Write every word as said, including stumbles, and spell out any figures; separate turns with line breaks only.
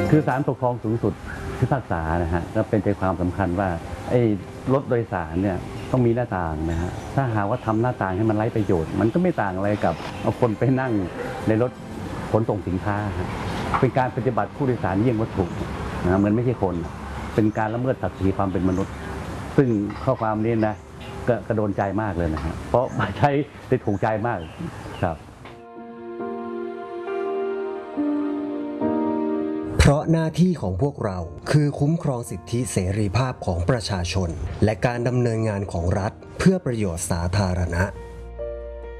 คือศาลปกครองสูงสุดพิพากษานะฮะก็เป็นใจความสำคัญว่าไอ้รถโดยสารเนี่ยต้องมีหน้าต่างนะฮะถ้าหากว่าทำหน้าต่างให้มันไร้ประโยชน์มันก็ไม่ต่างอะไรกับเอาคนไปนั่งในรถขนส่งสินค้าฮะเป็นการปฏิบัติผู้โดยสารเยี่ยงวัตถุนะเหมือนไม่ใช่คนเป็นการละเมิดศักดิ์ศรีความเป็นมนุษย์ซึ่งข้อความนี้นะก็กระโดนใจมากเลยนะฮะเพราะมาใช้ได้ถูกใจมากครับ
เพราะหน้าที่ของพวกเราคือคุ้มครองสิทธิเสรีภาพของประชาชนและการดำเนินงานของรัฐเพื่อประโยชน์สาธารณะ